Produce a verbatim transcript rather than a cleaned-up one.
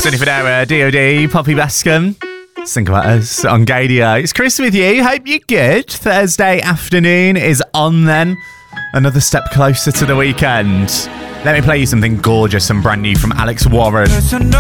Sunny Federa, D O D, Poppy Bascom. Think about us on Gadio. It's Chris with you. Hope you're good. Thursday afternoon is on then. Another step closer to the weekend. Let me play you something gorgeous and brand new from Alex Warren.